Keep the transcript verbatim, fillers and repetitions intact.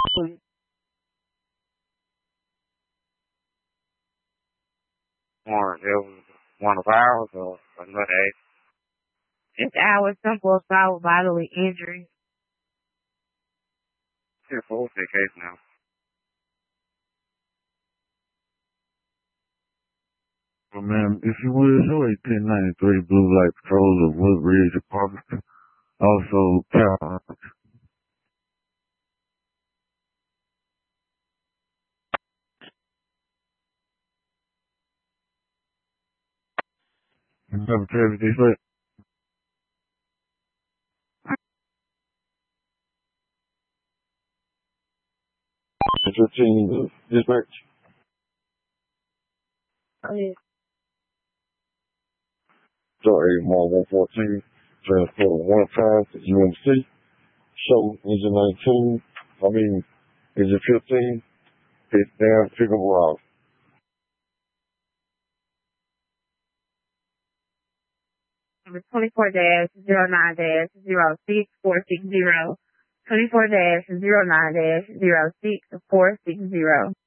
Or it was one of ours or another ex. It's our simple assault bodily injury. It's a full state case now. Well, ma'am, if you would, show eighteen ninety-three Blue Light Patrol of Woodbridge Apartment. Also, Cal. Number Travis D. Slick. fifteen, dispatch. Oh, yeah. Sorry, Mall one fourteen, transport one five to U M C. Show engine nineteen, I mean, engine fifteen, hit down, pick up route. Number twenty-four dash zero nine dash zero six four six zero. twenty-four dash zero nine dash zero six four six zero.